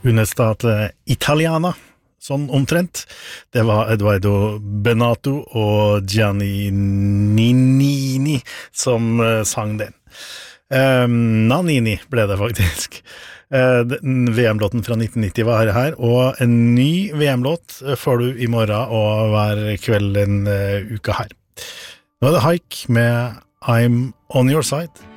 Un'estate italiana, sånn omtrent. Det var Eduardo Benato og Gianni Nannini som sang den. Nannini ble det faktisk. VM-låten fra 1990 var her, og en ny VM-låt får du i morgen og hver kveld en uke her. Nå er det Haik med I'm On Your Side.